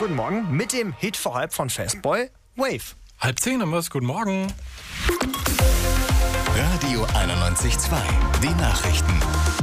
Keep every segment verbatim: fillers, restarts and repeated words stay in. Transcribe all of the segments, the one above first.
Guten Morgen mit dem Hit vor halb von Fastboy, Wave. Halb zehn haben wir es. Guten Morgen. Radio einundneunzig Komma zwei. Die Nachrichten.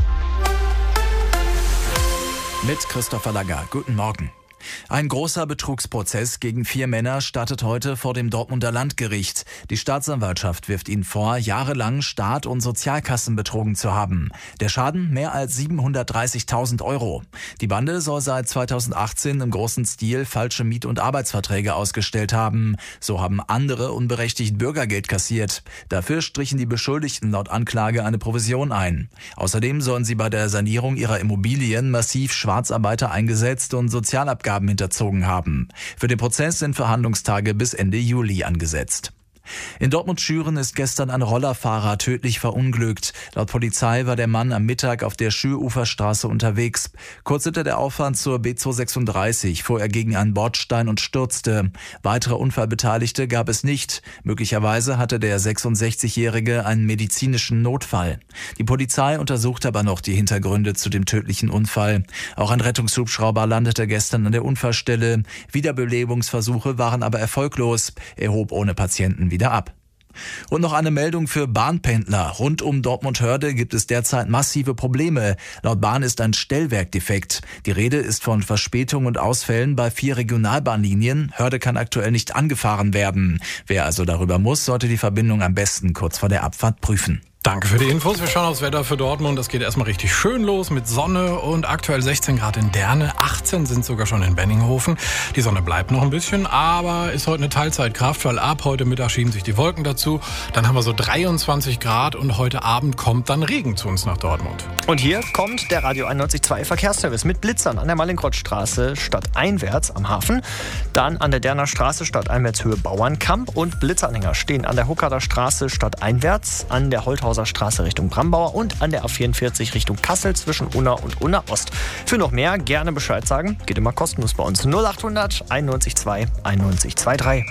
Mit Christopher Lager. Guten Morgen. Ein großer Betrugsprozess gegen vier Männer startet heute vor dem Dortmunder Landgericht. Die Staatsanwaltschaft wirft ihnen vor, jahrelang Staat und Sozialkassen betrogen zu haben. Der Schaden mehr als siebenhundertdreißigtausend Euro. Die Bande soll seit zweitausendachtzehn im großen Stil falsche Miet- und Arbeitsverträge ausgestellt haben. So haben andere unberechtigt Bürgergeld kassiert. Dafür strichen die Beschuldigten laut Anklage eine Provision ein. Außerdem sollen sie bei der Sanierung ihrer Immobilien massiv Schwarzarbeiter eingesetzt und Sozialabgaben hinterzogen haben. Für den Prozess sind Verhandlungstage bis Ende Juli angesetzt. In Dortmund-Schüren ist gestern ein Rollerfahrer tödlich verunglückt. Laut Polizei war der Mann am Mittag auf der Schüruferstraße unterwegs. Kurz hinter der Auffahrt zur B zweihundertsechsunddreißig fuhr er gegen einen Bordstein und stürzte. Weitere Unfallbeteiligte gab es nicht. Möglicherweise hatte der sechsundsechzigjährige einen medizinischen Notfall. Die Polizei untersucht aber noch die Hintergründe zu dem tödlichen Unfall. Auch ein Rettungshubschrauber landete gestern an der Unfallstelle. Wiederbelebungsversuche waren aber erfolglos. Er hob ohne Patienten wieder ab. Und noch eine Meldung für Bahnpendler. Rund um Dortmund-Hörde gibt es derzeit massive Probleme. Laut Bahn ist ein Stellwerk defekt. Die Rede ist von Verspätungen und Ausfällen bei vier Regionalbahnlinien. Hörde kann aktuell nicht angefahren werden. Wer also darüber muss, sollte die Verbindung am besten kurz vor der Abfahrt prüfen. Danke für die Infos. Wir schauen aufs Wetter für Dortmund. Das geht erstmal richtig schön los mit Sonne und aktuell sechzehn Grad in Derne. achtzehn sind sogar schon in Benninghofen. Die Sonne bleibt noch ein bisschen, aber ist heute eine Teilzeitkraft, weil ab heute Mittag schieben sich die Wolken dazu. Dann haben wir so dreiundzwanzig Grad und heute Abend kommt dann Regen zu uns nach Dortmund. Und hier kommt der Radio einundneunzig Komma zwei Verkehrsservice mit Blitzern an der Mallinckrodtstraße stadteinwärts am Hafen. Dann an der Derner Straße stadteinwärts Höhe Bauernkamp und Blitzanhänger stehen an der Huckader Straße stadteinwärts, an der Holthauser Straße Richtung Brambauer und an der A vierundvierzig Richtung Kassel zwischen Unna und Unna Ost. Für noch mehr gerne Bescheid sagen. Geht immer kostenlos bei uns. null achthundert einundneunzig Komma zwei einundneunzig Komma drei.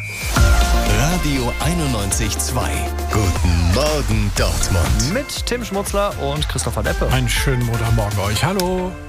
Radio einundneunzig Komma zwei. Guten Morgen Dortmund. Mit Tim Schmutzler und Christopher Deppe. Einen schönen Montagmorgen euch. Hallo.